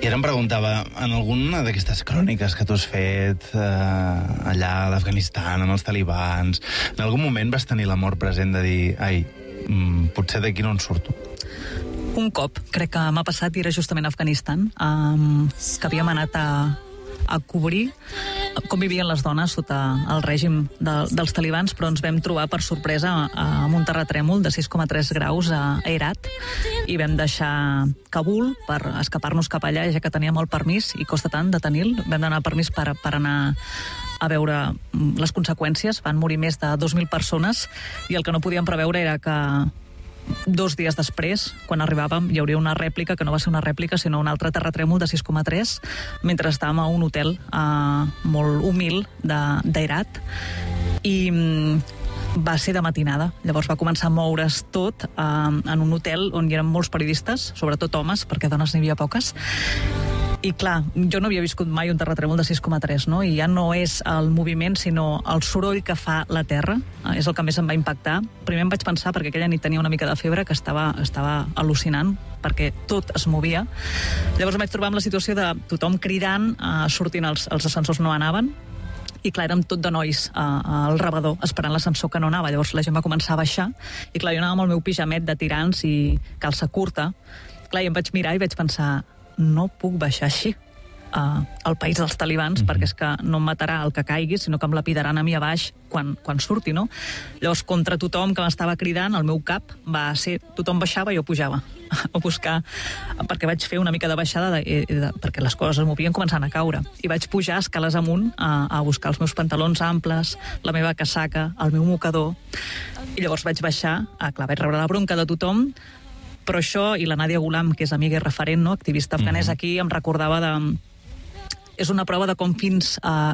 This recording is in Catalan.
I ara em preguntava, en alguna d'aquestes cròniques que tu has fet allà a l'Afganistan, amb els talibans, en algun moment vas tenir l'amor present de dir, ai, potser d'aquí no en surto? Un cop, crec que m'ha passat, i era justament a Afganistan, que havíem anat a cobrir com vivien les dones sota el règim dels talibans, però ens vam trobar per sorpresa amb un terratrèmol de 6,3 graus a Herat i vam deixar Kabul per escapar-nos cap allà, ja que teníem el permís i costa tant de tenir-lo. Vam demanar permís per anar a veure les conseqüències. Van morir més de 2.000 persones i el que no podíem preveure era que 2 dies després, quan arribàvem, hi hauria una rèplica, que no va ser una rèplica, sinó un altre terratrèmol de 6,3, mentre estàvem a un hotel molt humil d'Herat, i va ser de matinada. Llavors va començar a moure's tot en un hotel on hi eren molts periodistes, sobretot homes, perquè dones n'hi havia poques. I clar, jo no havia viscut mai un terratrèmol de 6,3, no? I ja no és el moviment, sinó el soroll que fa la terra. És el que més em va impactar. Primer em vaig pensar, perquè aquella nit tenia una mica de febre, que estava al·lucinant, perquè tot es movia. Llavors em vaig trobar amb la situació de tothom cridant, sortint, els ascensors no anaven, i clar, érem tot de nois al rebedor, esperant l'ascensor que no anava. Llavors la gent va començar a baixar, i clar, jo anava amb el meu pijamet de tirants i calça curta. Clar, i em vaig mirar i vaig pensar, no puc baixar així al país dels talibans, perquè és que no em matarà el que caigui, sinó que em lapidaran a mi a baix quan surti, no? Llavors, contra tothom que m'estava cridant, el meu cap va ser, tothom baixava i jo pujava a buscar, perquè vaig fer una mica de baixada perquè les coses es movien començant a caure, i vaig pujar escales amunt a buscar els meus pantalons amples, la meva casaca, el meu mocador, i llavors vaig baixar, clar, vaig rebre la bronca de tothom. Però això, i la Nàdia Ghulam, que és amiga i referent, no? Activista afganesa aquí, em recordava és una prova de com fins